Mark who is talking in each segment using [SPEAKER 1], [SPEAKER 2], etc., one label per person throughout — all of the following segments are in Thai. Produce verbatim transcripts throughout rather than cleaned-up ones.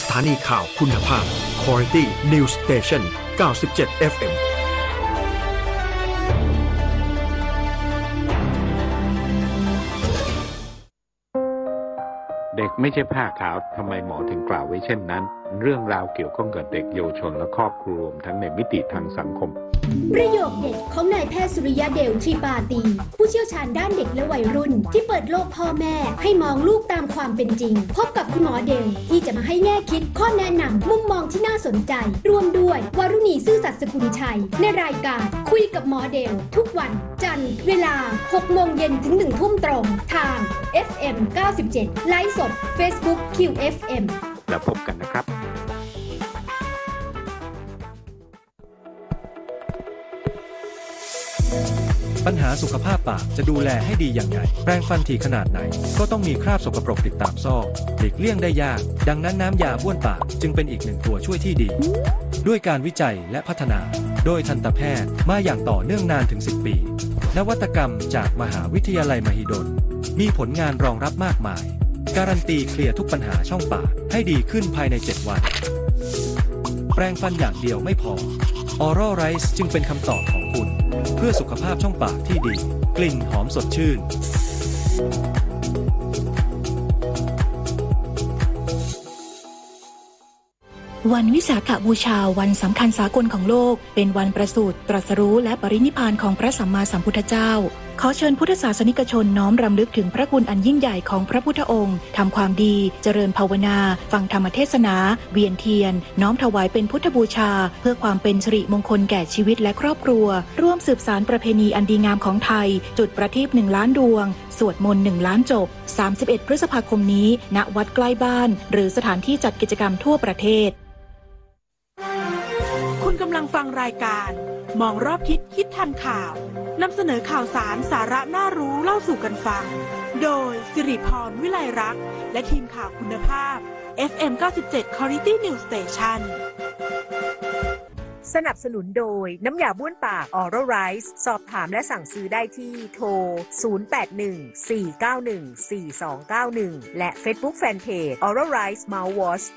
[SPEAKER 1] ถานีข่าวคุณภาพ Quality News Station เก้าสิบเจ็ด เอฟ เอ็ม
[SPEAKER 2] เด็กไม่ใช่ผ้าขาวทำไมหมอถึงกล่าวไว้เช่นนั้นเรื่องราวเกี่ยวข้องกับเด็กเยาวชนและครอบครัวรวมทั้งในมิติทางสังคม
[SPEAKER 3] ประโยคเด็ดของนายแพทย์สุริยะเดลทรีปาตีผู้เชี่ยวชาญด้านเด็กและวัยรุ่นที่เปิดโลกพ่อแม่ให้มองลูกตามความเป็นจริงพบกับคุณหมอเดลที่จะมาให้แง่คิดข้อแนะนำมุมมองที่น่าสนใจรวมด้วยวารุณีซื่อสัตย์สกุลชัยในรายการคุยกับหมอเดลทุกวันจันทร์เวลา หกโมงเย็นถึง หนึ่งทุ่มตรงทาง เอฟ เอ็ม เก้าสิบเจ็ด ไลฟ์สด Facebook คิว เอฟ เอ็ม
[SPEAKER 2] แล้วพบกันนะครับ
[SPEAKER 4] ปัญหาสุขภาพปากจะดูแลให้ดีอย่างไรแปรงฟันถี่ขนาดไหนก็ต้องมีคราบสกปรกติดตามซอกหลีกเลี่ยงได้ยากดังนั้นน้ำยาบ้วนปากจึงเป็นอีกหนึ่งตัวช่วยที่ดีด้วยการวิจัยและพัฒนาโดยทันตแพทย์มาอย่างต่อเนื่องนานถึงสิบปีนวัตกรรมจากมหาวิทยาลัยมหิดลมีผลงานรองรับมากมายการันตีเคลียร์ทุกปัญหาช่องปากให้ดีขึ้นภายในเจ็ดวันแปรงฟันอย่างเดียวไม่พอ Oral Rice จึงเป็นคำตอบของคุณเพื่อสุขภาพช่องปากที่ดีกลิ่นหอมสดชื่น
[SPEAKER 5] วันวิสาขบูชาวันสำคัญสากลของโลกเป็นวันประสูติตรัสรู้และปรินิพพานของพระสัมมาสัมพุทธเจ้าขอเชิญพุทธศาสนิกชนน้อมรำลึกถึงพระคุณอันยิ่งใหญ่ของพระพุทธองค์ทำความดีเจริญภาวนาฟังธรรมเทศนาเวียนเทียนน้อมถวายเป็นพุทธบูชาเพื่อความเป็นสิริมงคลแก่ชีวิตและครอบครัวร่วมสืบสานประเพณีอันดีงามของไทยจุดประทีปหนึ่งล้านดวงสวดมนต์หนึ่งล้านจบสามสิบเอ็ดพฤษภาคมนี้ณวัดใกล้บ้านหรือสถานที่จัดกิจกรรมทั่วประเทศ
[SPEAKER 6] คุณกำลังฟังรายการมองรอบทิศคิดทันข่าวนำเสนอข่าวสารสาระน่ารู้เล่าสู่กันฟังโดยสิริพรวิไลรักษ์และทีมข่าวคุณภาพ เอฟ เอ็ม เก้าสิบเจ็ด Quality News Station
[SPEAKER 7] สนับสนุนโดยน้ำยาบ้วนปาก Oral Rice สอบถามและสั่งซื้อได้ที่โทรศูนย์ แปด หนึ่ง สี่ เก้า หนึ่ง สี่ สอง เก้า หนึ่งและ Facebook Fanpage Oral Rice Mouthwash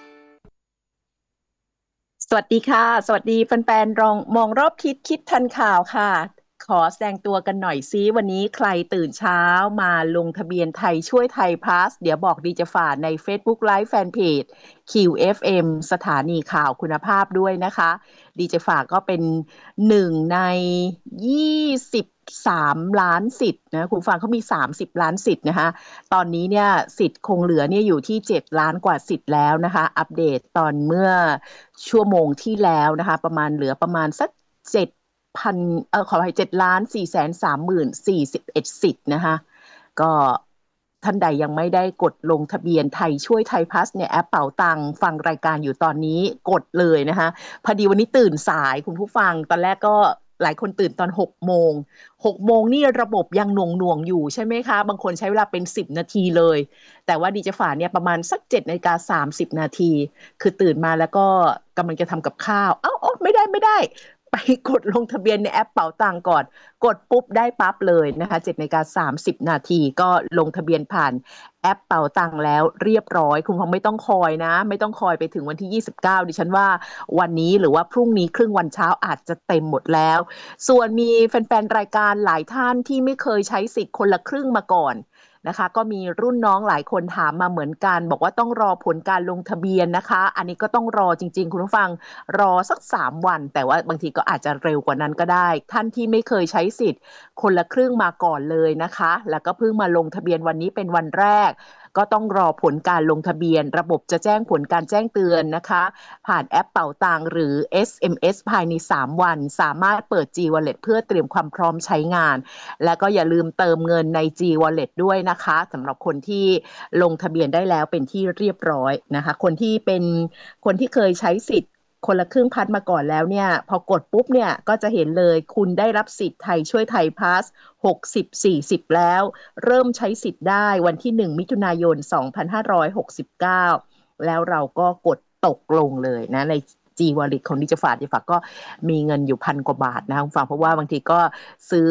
[SPEAKER 8] สวัสดีค่ะสวัสดีแฟนๆรองมองรอบทิศคิดทันข่าวค่ะขอแสดงตัวกันหน่อยซิวันนี้ใครตื่นเช้ามาลงทะเบียนไทยช่วยไทยพลัสเดี๋ยวบอกดีจะฝ่าใน Facebook Live Fanpage คิว เอฟ เอ็ม สถานีข่าวคุณภาพด้วยนะคะดีจะฝ่าก็เป็นหนึ่งในยี่สิบสามล้านสิทธิ์นะคุณฟังเขามีสามสิบล้านสิทธิ์นะคะตอนนี้เนี่ยสิทธิ์คงเหลือเนี่ยอยู่ที่เจ็ดล้านกว่าสิทธิ์แล้วนะคะอัปเดตตอนเมื่อชั่วโมงที่แล้วนะคะประมาณเหลือประมาณสักเจ็ดพันเออขอให้เจ็ดล้านสี่แสนสามหมื่นสี่สิบเอ็ดสิทธิ์นะคะก็ท่านใดยังไม่ได้กดลงทะเบียนไทยช่วยไทยพลัสเนี่ยแอปเป๋าตังฟังรายการอยู่ตอนนี้กดเลยนะคะพอดีวันนี้ตื่นสายคุณผู้ฟังตอนแรกก็หลายคนตื่นตอนหกโมงหกโมงนี่ระบบยังหน่วงๆอยู่ใช่ไหมคะบางคนใช้เวลาเป็นสิบนาทีเลยแต่ว่าดีเจฝ่าเนี่ยประมาณสักเจ็ดนาฬิกาสามสิบนาทีคือตื่นมาแล้วก็กำลังจะทำกับข้าวเอ้าอ๋อไม่ได้ไม่ได้ไปกดลงทะเบียนในแอปเป๋าตังก่อนกดปุ๊บได้ปั๊บเลยนะคะเจ็ดนาฬิกาสามสิบนาทีก็ลงทะเบียนผ่านแอปเป๋าตังแล้วเรียบร้อยคุณคงไม่ต้องคอยนะไม่ต้องคอยไปถึงวันที่ยี่สิบเก้าดิฉันว่าวันนี้หรือว่าพรุ่งนี้ครึ่งวันเช้าอาจจะเต็มหมดแล้วส่วนมีแฟนๆรายการหลายท่านที่ไม่เคยใช้สิทธิ์คนละครึ่งมาก่อนนะคะก็มีรุ่นน้องหลายคนถามมาเหมือนกันบอกว่าต้องรอผลการลงทะเบียนนะคะอันนี้ก็ต้องรอจริงๆคุณผู้ฟังรอสักสามวันแต่ว่าบางทีก็อาจจะเร็วกว่านั้นก็ได้ท่านที่ไม่เคยใช้สิทธิ์คนละครึ่งมาก่อนเลยนะคะแล้วก็เพิ่งมาลงทะเบียนวันนี้เป็นวันแรกก็ต้องรอผลการลงทะเบียนระบบจะแจ้งผลการแจ้งเตือนนะคะผ่านแอปเป๋าตังหรือ เอส เอ็ม เอส ภายในสามวันสามารถเปิด G Wallet เพื่อเตรียมความพร้อมใช้งานและก็อย่าลืมเติมเงินใน G Wallet ด้วยนะคะสำหรับคนที่ลงทะเบียนได้แล้วเป็นที่เรียบร้อยนะคะคนที่เป็นคนที่เคยใช้สิทธิ์คนละครึ่งพัดมาก่อนแล้วเนี่ยพอกดปุ๊บเนี่ยก็จะเห็นเลยคุณได้รับสิทธิ์ไทยช่วยไทยพลัสหกสิบ สี่สิบแล้วเริ่มใช้สิทธิ์ได้วันที่หนึ่งมิถุนายนสองพันห้าร้อยหกสิบเก้าแล้วเราก็กดตกลงเลยนะใน G Wallet ของดิจิฝากดิจิฝากก็มีเงินอยู่พันกว่าบาทนะคุณฟังเพราะว่าบางทีก็ซื้อ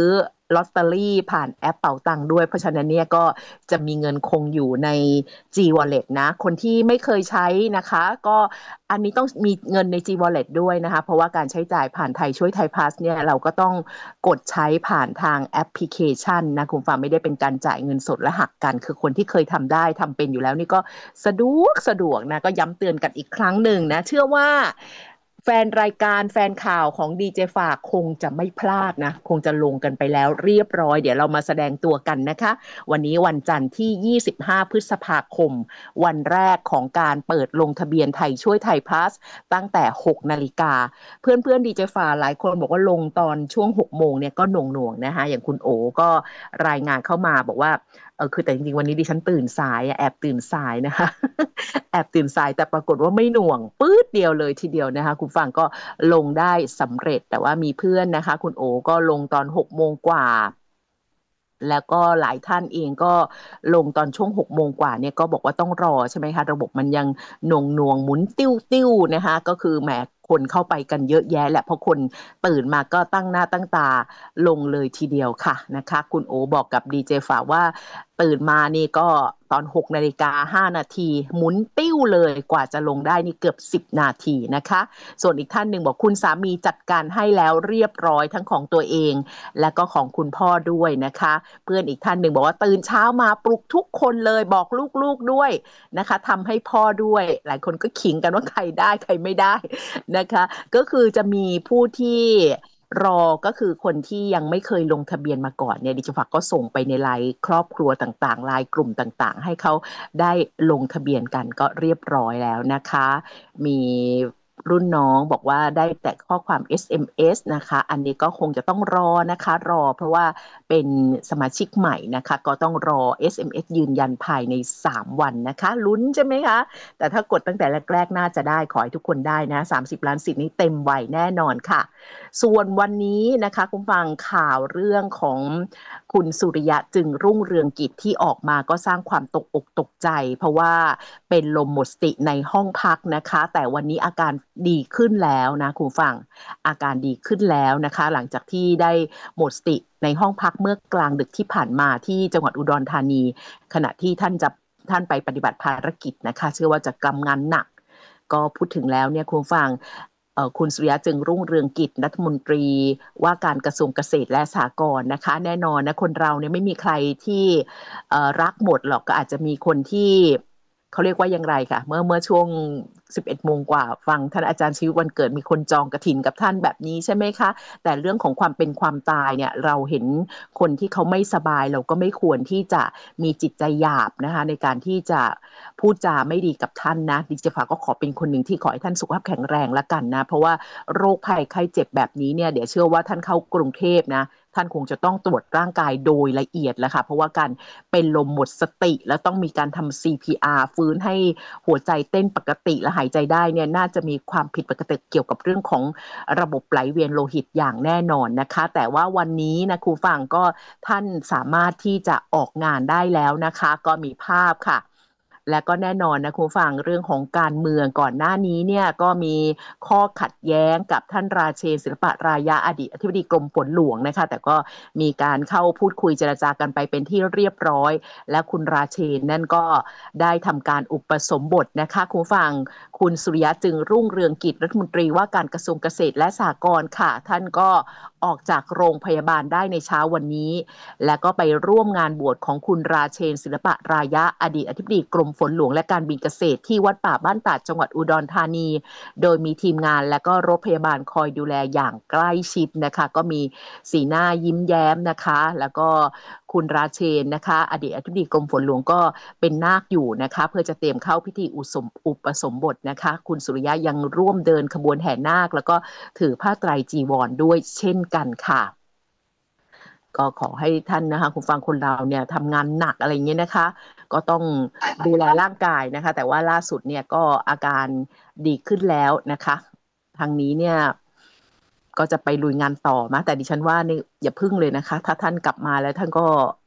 [SPEAKER 8] ลอตเตอรี่ผ่านแอปเป๋าตังค์ด้วยเพราะฉะนั้นเนี่ยก็จะมีเงินคงอยู่ใน G Wallet นะคนที่ไม่เคยใช้นะคะก็อันนี้ต้องมีเงินใน G Wallet ด้วยนะคะเพราะว่าการใช้จ่ายผ่านไทยช่วยไทยพาสเนี่ยเราก็ต้องกดใช้ผ่านทางแอปพลิเคชันนะคุณฟังไม่ได้เป็นการจ่ายเงินสดและหักกันคือคนที่เคยทำได้ทำเป็นอยู่แล้วนี่ก็สะดวกสะดวกนะก็ย้ำเตือนกันอีกครั้งหนึ่งนะเชื่อว่าแฟนรายการแฟนข่าวของดีเจฝากคงจะไม่พลาดนะคงจะลงกันไปแล้วเรียบร้อยเดี๋ยวเรามาแสดงตัวกันนะคะวันนี้วันจันทร์ที่ยี่สิบห้าพฤษภาคมวันแรกของการเปิดลงทะเบียนไทยช่วยไทยพลัสตั้งแต่หกนาฬิกาเพื่อนๆดีเจฝากหลายคนบอกว่าลงตอนช่วงหกโมงเนี่ยก็หน่วงๆนะคะอย่างคุณโอก็รายงานเข้ามาบอกว่าเออคือแต่จริงๆวันนี้ดิฉันตื่นสายแอบตื่นสายนะคะ แอบตื่นสายแต่ปรากฏว่าไม่หน่วงปื๊ดเดียวเลยทีเดียวนะคะคุณฟังก็ลงได้สำเร็จแต่ว่ามีเพื่อนนะคะคุณโอก็ลงตอนหกโมงกว่าแล้วก็หลายท่านเองก็ลงตอนช่วงหกโมงกว่าเนี่ยก็บอกว่าต้องรอใช่ไหมคะระบบมันยังหน่วงหน่วงหมุนติ้วติ้วนะคะก็คือแหมคนเข้าไปกันเยอะแยะแหละเพราะคนตื่นมาก็ตั้งหน้าตั้งตาลงเลยทีเดียวค่ะนะคะคุณโอบอกกับดีเจฝาว่าตื่นมานี่ก็ตอนหกนาฬิกาห้านาทีหมุนติ้วเลยกว่าจะลงได้นี่เกือบสิบนาทีนะคะส่วนอีกท่านหนึ่งบอกคุณสามีจัดการให้แล้วเรียบร้อยทั้งของตัวเองและก็ของคุณพ่อด้วยนะคะเพื่อนอีกท่านหนึ่งบอกว่าตื่นเช้ามาปลุกทุกคนเลยบอกลูกๆด้วยนะคะทำให้พ่อด้วยหลายคนก็ขิงกันว่าใครได้ใครไม่ได้นะคะก็คือจะมีผู้ที่รอก็คือคนที่ยังไม่เคยลงทะเบียนมาก่อนเนี่ยดิฉันฝากก็ส่งไปในไลน์ครอบครัวต่างๆไลน์กลุ่มต่างๆให้เขาได้ลงทะเบียนกันก็เรียบร้อยแล้วนะคะมีรุ่นน้องบอกว่าได้แต่ข้อความ เอส เอ็ม เอส นะคะอันนี้ก็คงจะต้องรอนะคะรอเพราะว่าเป็นสมาชิกใหม่นะคะก็ต้องรอ เอส เอ็ม เอส ยืนยันภายในสามวันนะคะลุ้นใช่ไหมคะแต่ถ้ากดตั้งแต่แรกๆน่าจะได้ขอให้ทุกคนได้นะสามสิบล้านสิทธิ์นี้เต็มไวแน่นอนค่ะส่วนวันนี้นะคะคุณฟังข่าวเรื่องของคุณสุริยะจึงรุ่งเรืองกิจที่ออกมาก็สร้างความตกอกตกใจเพราะว่าเป็นลมหมดสติในห้องพักนะคะแต่วันนี้อาการดีขึ้นแล้วนะคุณฟังอาการดีขึ้นแล้วนะคะหลังจากที่ได้หมดสติในห้องพักเมื่อกลางดึกที่ผ่านมาที่จังหวัดอุดรธานีขณะที่ท่านจะท่านไปปฏิบัติภารกิจนะคะเชื่อว่าจะกำงานหนักก็พูดถึงแล้วเนี่ยคุณฟังคุณสุริยะจึงรุ่งเรืองกิจรัฐมนตรีว่าการกระทรวงเกษตรและสหกรณ์นะคะแน่นอนนะคนเราเนี่ยไม่มีใครที่รักหมดหรอกก็อาจจะมีคนที่เขาเรียกว่าอย่างไรค่ะเมื่อเมื่อช่วงสิบเอ็ดโมงกว่าฟังท่านอาจารย์ชีวิตวันเกิดมีคนจองกฐินกับท่านแบบนี้ใช่ไหมคะแต่เรื่องของความเป็นความตายเนี่ยเราเห็นคนที่เขาไม่สบายเราก็ไม่ควรที่จะมีจิตใจหยาบนะคะในการที่จะพูดจาไม่ดีกับท่านนะดิจิฟ้าก็ขอเป็นคนหนึ่งที่ขอให้ท่านสุขภาพแข็งแรงละกันนะเพราะว่าโรคภัยไข้เจ็บแบบนี้เนี่ยเดี๋ยวเชื่อว่าท่านเข้ากรุงเทพนะท่านคงจะต้องตรวจร่างกายโดยละเอียดแล้วค่ะเพราะว่าการเป็นลมหมดสติแล้วต้องมีการทำ ซี พี อาร์ ฟื้นให้หัวใจเต้นปกติและหายใจได้เนี่ยน่าจะมีความผิดปกติเกี่ยวกับเรื่องของระบบไหลเวียนโลหิตอย่างแน่นอนนะคะแต่ว่าวันนี้นะครูฟังก็ท่านสามารถที่จะออกงานได้แล้วนะคะก็มีภาพค่ะและก็แน่นอนนะคุณฟังเรื่องของการเมืองก่อนหน้านี้เนี่ยก็มีข้อขัดแย้งกับท่านราเชนศิลปะรายะอดีตอธิบดีกรมฝนหลวงนะคะแต่ก็มีการเข้าพูดคุยเจรจากันไปเป็นที่เรียบร้อยและคุณราเชนนั่นก็ได้ทำการอุปสมบทนะคะคุณฟังคุณสุริยะจึงรุ่งเรืองกิจรัฐมนตรีว่าการกระทรวงเกษตรและสหกรณ์ค่ะท่านก็ออกจากโรงพยาบาลได้ในเช้าวันนี้และก็ไปร่วมงานบวชของคุณราเชนศิลปะรายะอดีตอธิบดีกรมฝนหลวงและการบินเกษตรที่วัดป่าบ้านตาดจังหวัดอุดรธานีโดยมีทีมงานและก็รถพยาบาลคอยดูแลอย่างใกล้ชิดนะคะก็มีสีหน้ายิ้มแย้มนะคะแล้วก็คุณราเชนนะคะอดีตอธิบดีกรมฝนหลวงก็เป็นนาคอยู่นะคะเพื่อจะเตรียมเข้าพิธีอุสมอุปสมบทนะคะคุณสุริยะยังร่วมเดินขบวนแห่นาคแล้วก็ถือผ้าไตรจีวรด้วยเช่นกันค่ะก็ขอให้ท่านนะคะคุณฟังคนเราเนี่ยทำงานหนักอะไรอย่างเงี้ยนะคะก็ต้องดูแลร่างกายนะคะแต่ว่าล่าสุดเนี่ยก็อาการดีขึ้นแล้วนะคะทางนี้เนี่ยก็จะไปลุยงานต่อมาแต่ดิฉันว่านี่อย่าพึ่งเลยนะคะถ้าท่านกลับมาแล้วท่านก็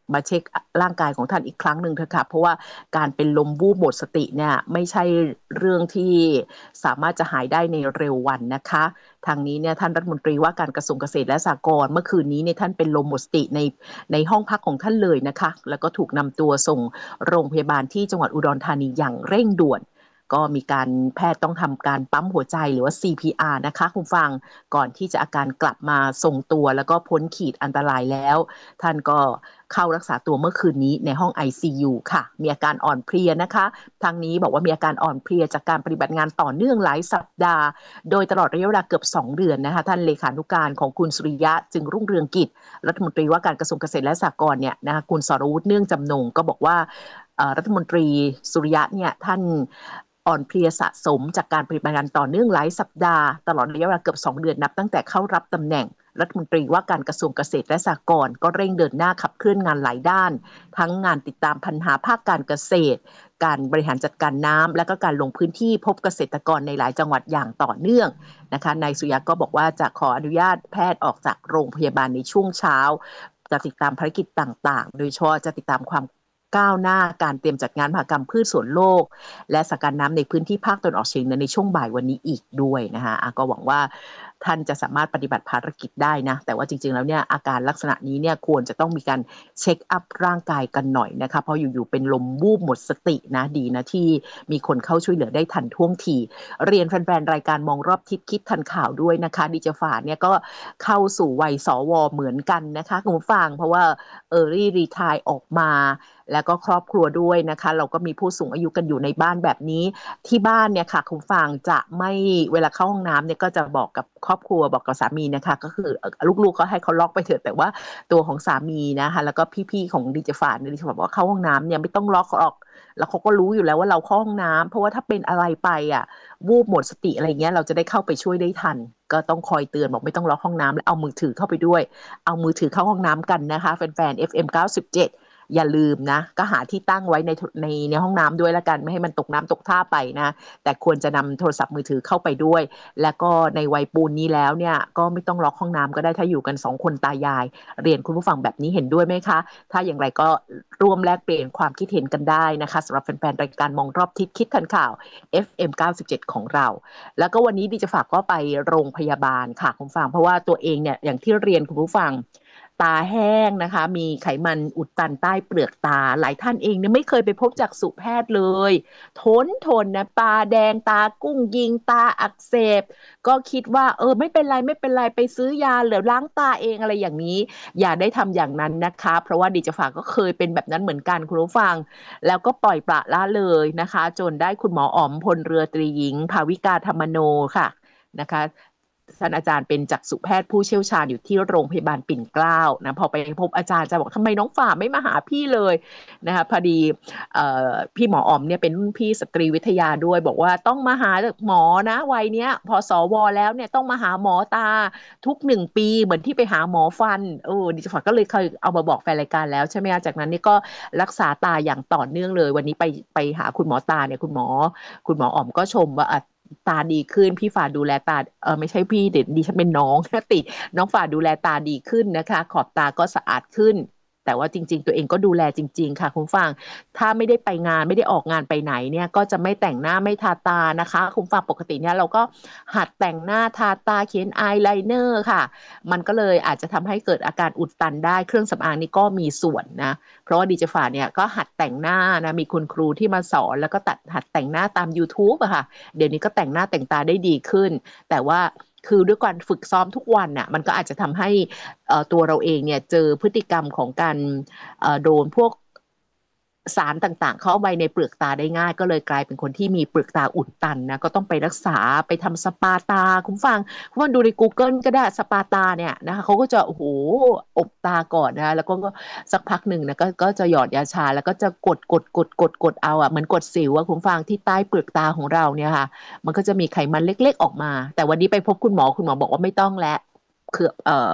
[SPEAKER 8] มาเช็คร่างกายของท่านอีกครั้งหนึ่งเถอะค่ะเพราะว่าการเป็นลมวูบหมดสติเนี่ยไม่ใช่เรื่องที่สามารถจะหายได้ในเร็ววันนะคะทางนี้เนี่ยท่านรัฐมนตรีว่าการกระทรวงเกษตรและสหกรณ์เมื่อคืนนี้เนี่ยท่านเป็นลมหมดสติในในห้องพักของท่านเลยนะคะแล้วก็ถูกนำตัวส่งโรงพยาบาลที่จังหวัดอุดรธานีอย่างเร่งด่วนก็มีการแพทย์ต้องทำการปั๊มหัวใจหรือว่า ซี พี อาร์ นะคะคุณฟังก่อนที่จะอาการกลับมาทรงตัวแล้วก็พ้นขีดอันตรายแล้วท่านก็เข้ารักษาตัวเมื่อคืนนี้ในห้อง ไอ ซี ยู ค่ะมีอาการอ่อนเพลียนะคะทางนี้บอกว่ามีอาการอ่อนเพลียจากการปฏิบัติงานต่อเนื่องหลายสัปดาห์โดยตลอดระยะเวลาเกือบสองเดือนนะคะท่านเลขานุการของคุณสุริยะจึงรุ่งเรืองกิจรัฐมนตรีว่าการกระทรวงเกษตรและสหกรณ์เนี่ยนะคะคุณสรวุฒิเนื่องจำนงก็บอกว่ารัฐมนตรีสุริยะเนี่ยท่านอ่อนเพลียสะสมจากการปฏิบัติงานต่อเนื่องหลายสัปดาห์ตลอดระยะเวลาเกือบสองเดือนนับตั้งแต่เข้ารับตำแหน่งรัฐมนตรีว่าการกระทรวงเกษตรและสหกรณ์ก็เร่งเดินหน้าขับเคลื่อนงานหลายด้านทั้งงานติดตามปัญหาภาคการเกษตรการบริหารจัดการน้ำและก็การลงพื้นที่พบเกษตรกรในหลายจังหวัดอย่างต่อเนื่องนะคะนายสุริยะก็บอกว่าจะขออนุญาตแพทย์ออกจากโรงพยาบาลในช่วงเช้าจะติดตามภารกิจต่างๆโดยเฉพาะจะติดตามความก้าวหน้าการเตรียมจัดงานมหกรรมพืชสวนโลกและสกัดน้ำในพื้นที่ภาคตะวันออกเฉียงเหนือในช่วงบ่ายวันนี้อีกด้วยนะคะก็หวังว่าท่านจะสามารถปฏิบัติภารกิจได้นะแต่ว่าจริงๆแล้วเนี่ยอาการลักษณะนี้เนี่ยควรจะต้องมีการเช็คอัพร่างกายกันหน่อยนะคะเพราะอยู่ๆเป็นลมวูบหมดสตินะดีนะที่มีคนเข้าช่วยเหลือได้ทันท่วงทีเรียนแฟนๆรายการมองรอบทิศคิดทันข่าวด้วยนะคะดิจฝาเนี่ยก็เข้าสู่วัยสวเหมือนกันนะคะคุณผู้ฟังเพราะว่าเออรี่รีไทร์ออกมาแล้วก็ครอบครัวด้วยนะคะเราก็มีผู้สูงอายุกันอยู่ในบ้านแบบนี้ที่บ้านเนี่ยค่ะคุณฟังจะไม่เวลาเข้าห้องน้ำเนี่ยก็จะบอกกับครอบครัวบอกกับสามีนะคะก็คือลูกๆก็ให้เขาล็อกไปเถอะแต่ว่าตัวของสามีนะคะแล้วก็พี่ๆของดิจฝาเนี่ยดิจฝาบอกว่าเข้าห้องน้ำเนี่ยไม่ต้องล็อกออกแล้วเขาก็รู้อยู่แล้วว่าเราเข้าห้องน้ำเพราะว่าถ้าเป็นอะไรไปอ่ะวูบหมดสติอะไรเงี้ยเราจะได้เข้าไปช่วยได้ทันก็ต้องคอยเตือนบอกไม่ต้องล็อกห้องน้ำแล้วเอามือถือเข้าไปด้วยเอามือถือเข้าห้องน้ำกันนะคะแฟนๆ เอฟ เอ็ม เก้าสิบเจ็ดอย่าลืมนะก็หาที่ตั้งไว้ในในในห้องน้ำด้วยละกันไม่ให้มันตกน้ำตกท่าไปนะแต่ควรจะนำโทรศัพท์มือถือเข้าไปด้วยแล้วก็ในวัยปูนนี้แล้วเนี่ยก็ไม่ต้องล็อกห้องน้ำก็ได้ถ้าอยู่กันสองคนตายายเรียนคุณผู้ฟังแบบนี้เห็นด้วยไหมคะถ้าอย่างไรก็ร่วมแลกเปลี่ยนความคิดเห็นกันได้นะคะสำหรับแฟนๆรายการมองรอบทิศคิดทันข่าว เอฟ เอ็ม เก้าสิบเจ็ด ของเราแล้วก็วันนี้ดิจะฝากก็ไปโรงพยาบาลค่ะคุณผู้ฟังเพราะว่าตัวเองเนี่ยอย่างที่เรียนคุณผู้ฟังตาแห้งนะคะมีไขมันอุดตันใต้เปลือกตาหลายท่านเองเนี่ยไม่เคยไปพบจักษุแพทย์เลยทนทนนะตาแดงตากุ้งยิงตาอักเสบก็คิดว่าเออไม่เป็นไรไม่เป็นไรไปซื้อยาหรือล้างตาเองอะไรอย่างนี้อย่าได้ทำอย่างนั้นนะคะเพราะว่าดิจะฝากก็เคยเป็นแบบนั้นเหมือนกันคุณผู้ฟังแล้วก็ปล่อยปละละเลยนะคะจนได้คุณหมออ๋อมพลเรือตรีหญิงภาวิกาธรรมโนค่ะนะคะท่านอาจารย์เป็นจักษุแพทย์ผู้เชี่ยวชาญอยู่ที่โรงพยาบาลปิ่นเกล้านะพอไปพบอาจารย์จะบอกทำไมน้องฝ่าไม่มาหาพี่เลยนะคะพอดีพี่หมออ๋อมเนี่ยเป็นรุ่นพี่สตรีวิทยาด้วยบอกว่าต้องมาหาหมอนะวัยเนี้ยพอสวแล้วเนี่ยต้องมาหาหมอตาทุกหนึ่งปีเหมือนที่ไปหาหมอฟันโอ้ดิฉันก็เลยเคยเอามาบอกแฟนรายการแล้วใช่ไหมจากนั้นนี่ก็รักษาตาอย่างต่อเนื่องเลยวันนี้ไปไปหาคุณหมอตาเนี่ยคุณหมอคุณหมออ๋อมก็ชมว่าตาดีขึ้นพี่ฝ่าดูแลตาเออไม่ใช่พี่เด็ดดิฉันเป็นน้องติดน้องฝ่าดูแลตาดีขึ้นนะคะขอบตาก็สะอาดขึ้นแต่ว่าจริงๆตัวเองก็ดูแลจริงๆค่ะคุณฟังถ้าไม่ได้ไปงานไม่ได้ออกงานไปไหนเนี่ยก็จะไม่แต่งหน้าไม่ทาตานะคะคุณฟังปกติเนี่ยเราก็หัดแต่งหน้าทาตาเขียนอายไลเนอร์ค่ะมันก็เลยอาจจะทำให้เกิดอาการอุดตันได้เครื่องสำอางนี่ก็มีส่วนนะเพราะว่าดิจฝาเนี่ยก็หัดแต่งหน้านะมีคุณครูที่มาสอนแล้วก็ตัดหัดแต่งหน้าตาม YouTube อะค่ะเดี๋ยวนี้ก็แต่งหน้าแต่งตาได้ดีขึ้นแต่ว่าคือด้วยการฝึกซ้อมทุกวันน่ะมันก็อาจจะทำให้ตัวเราเองเนี่ยเจอพฤติกรรมของการโดนพวกสารต่างๆเข้าไปในเปลือกตาได้ง่ายก็เลยกลายเป็นคนที่มีเปลือกตาอุดตันนะก็ต้องไปรักษาไปทำสปาตาคุณฟังคุณฟังดูใน Google ก็ได้สปาตาเนี่ยนะคะเขาก็จะโอ้โหอบตาก่อนนะแล้วก็สักพักหนึ่งนะก็ก็จะหยอดยาชาแล้วก็จะกดกดกดกดกดเอาอ่ะเหมือนกดสิวอ่ะคุณฟังที่ใต้เปลือกตาของเราเนี่ยค่ะมันก็จะมีไขมันเล็กๆออกมาแต่วันนี้ไปพบคุณหมอคุณหมอบอกว่าไม่ต้องแล้วคือเอ่อ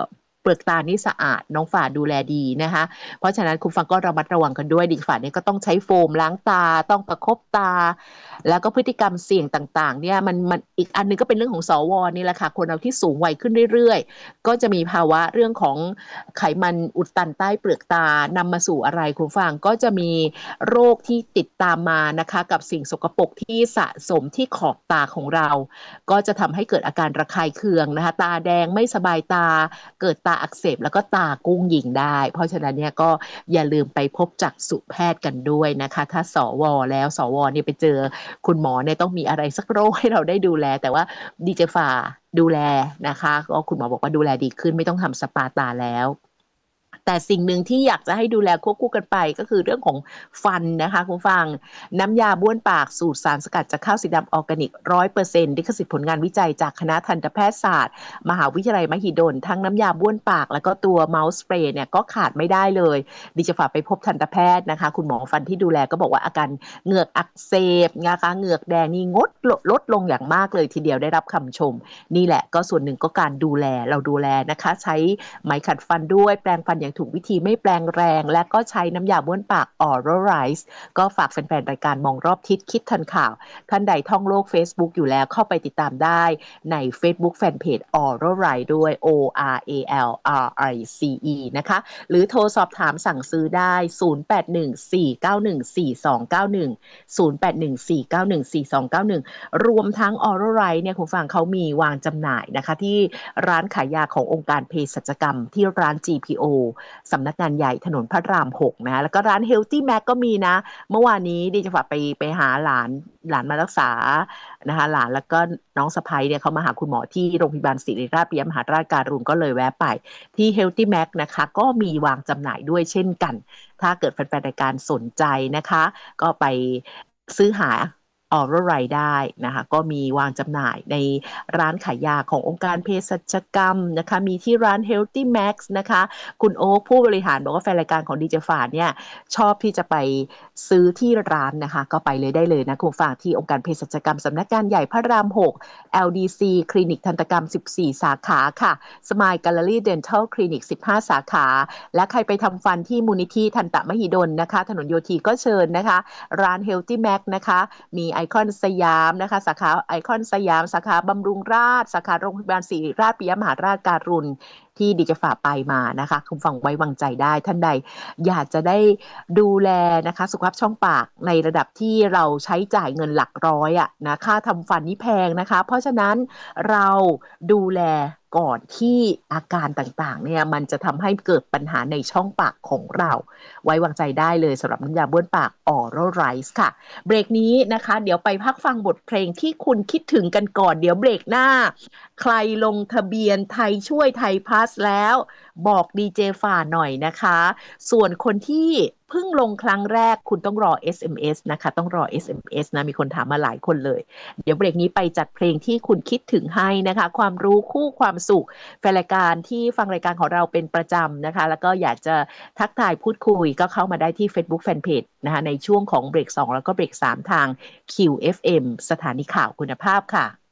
[SPEAKER 8] ปลือกตานี่สะอาดน้องฝ่าดูแลดีนะคะเพราะฉะนั้นคุณฟังก็ระมัดระวังกันด้วยดิฝ่านี่ก็ต้องใช้โฟมล้างตาต้องประคบตาแล้วก็พฤติกรรมเสี่ยงต่างๆเนี่ยมันมันอีกอันนึงก็เป็นเรื่องของสวนี่แหละค่ะคนเราที่สูงวัยขึ้นเรื่อยๆก็จะมีภาวะเรื่องของไขมันอุดตันใต้เปลือกตานำมาสู่อะไรคุณฟังก็จะมีโรคที่ติดตามมานะคะกับสิ่งสกปรกที่สะสมที่ขอบตาของเราก็จะทำให้เกิดอาการระคายเคืองนะคะตาแดงไม่สบายตาเกิดตาอักเสบแล้วก็ตากุ้งหยิงได้เพราะฉะนั้นเนี่ยก็อย่าลืมไปพบจักษุแพทย์กันด้วยนะคะถ้าสวแล้วสวเนี่ยไปเจอคุณหมอเนี่ยต้องมีอะไรสักโรคให้เราได้ดูแลแต่ว่าดีเจฝ่าดูแลนะคะก็คุณหมอบอกว่าดูแลดีขึ้นไม่ต้องทำสปาตาแล้วแต่สิ่งหนึ่งที่อยากจะให้ดูแลควบคู่กันไปก็คือเรื่องของฟันนะคะคุณฟังน้ำยาบ้วนปากสูตรสารสกัดจากข้าวสีดำออร์แกนิก ร้อยเปอร์เซ็นต์ ลิขสิทธิ์ผลงานวิจัยจากคณะทันตแพทยศาสตร์มหาวิทยาลัยมหิดลทั้งน้ำยาบ้วนปากแล้วก็ตัวเมาส์สเปรย์เนี่ยก็ขาดไม่ได้เลยดิจะฝากไปพบทันตแพทย์นะคะคุณหมอฟันที่ดูแลก็บอกว่าอาการเหงือกอักเสบนะคะเหงือกแดงนี่งดลดลงอย่างมากเลยทีเดียวได้รับคำชมนี่แหละก็ส่วนหนึ่งก็การดูแลเราดูแลนะคะใช้ไหมขัดฟันด้วยแปรงฟันอย่างถูกวิธีไม่แปลงแรงและก็ใช้น้ำยาบ้วนปาก Oral Rice ก็ฝากแฟนๆรายการมองรอบทิศคิดทันข่าวท่านใดท่องโลก Facebook อยู่แล้วเข้าไปติดตามได้ใน Facebook Fanpage Oral Rice ด้วย O R A L R I C E นะคะหรือโทรสอบถามสั่งซื้อได้ศูนย์ แปด หนึ่ง สี่ เก้า หนึ่ง สี่ สอง เก้า หนึ่ง ศูนย์ แปด หนึ่ง สี่ เก้า หนึ่ง สี่ สอง เก้า หนึ่งรวมทั้ง Oral Rice เนี่ยคุณฟังเขามีวางจำหน่ายนะคะที่ร้านขายยาขององค์การเภสัชกรรมที่ร้าน จี พี โอ สำนักงานใหญ่ถนนพระรามหกนะแล้วก็ร้าน Healthy Mac ก็มีนะเมื่อวานนี้ดิจะฝากไปไปหาหลานหลานมารักษานะคะหลานแล้วก็น้องสะใภ้เนี่ยเขามาหาคุณหมอที่โรงพยาบาลศิริราชปิยมหาราชการุณก็เลยแวะไปที่ Healthy Mac นะคะก็มีวางจำหน่ายด้วยเช่นกันถ้าเกิดแฟนๆรายการสนใจนะคะก็ไปซื้อหาOral Rice ได้นะคะก็มีวางจำหน่ายในร้านขายยาขององค์การเภสัชกรรมนะคะมีที่ร้าน Healthy Max นะคะคุณโอ๊คผู้บริหารบอกว่าแฟนรายการของดีเจฝาเนี่ยชอบที่จะไปซื้อที่ร้านนะคะก็ไปเลยได้เลยนะคุณฝากที่องค์การเภสัชกรรมสำนักงานใหญ่พระรามหก แอล ดี ซี คลินิกทันตกรรมสิบสี่สาขาค่ะ Smile Gallery Dental Clinic สิบห้าสาขาและใครไปทำฟันที่มูลนิธิทันตมหิดลนะคะถนนโยธีก็เชิญนะคะร้าน Healthy Max นะคะมีไอคอนสยามนะคะสาขาไอคอนสยามสาขาบำรุงราษฎร์สาขาโรงพยาบาลศิริราชปิยมหาราชการุณที่ดิจะฝากไปมานะคะคุณฟังไว้วางใจได้ท่านใดอยากจะได้ดูแลนะคะสุขภาพช่องปากในระดับที่เราใช้จ่ายเงินหลักร้อยอะนะค่าทำฟันนี่แพงนะคะเพราะฉะนั้นเราดูแลก่อนที่อาการต่างๆเนี่ยมันจะทำให้เกิดปัญหาในช่องปากของเราไว้วางใจได้เลยสำหรับน้ำยาบ้วนปาก Oral Rice ค่ะเบรกนี้นะคะเดี๋ยวไปพักฟังบทเพลงที่คุณคิดถึงกันก่อนเดี๋ยวเบรกหน้าใครลงทะเบียนไทยช่วยไทยพาสแล้วบอกดีเจฝ่าหน่อยนะคะส่วนคนที่เพิ่งลงครั้งแรกคุณต้องรอ เอส เอ็ม เอส นะคะต้องรอ เอส เอ็ม เอส นะมีคนถามมาหลายคนเลยเดี๋ยวเบรกนี้ไปจัดเพลงที่คุณคิดถึงให้นะคะความรู้คู่ความสุขแฟนรายการที่ฟังรายการของเราเป็นประจำนะคะแล้วก็อยากจะทักทายพูดคุยก็เข้ามาได้ที่ Facebook Fanpage นะคะในช่วงของเบรกสองแล้วก็เบรกสามทาง คิว เอฟ เอ็ม สถานีข่าวคุณภาพค่ะ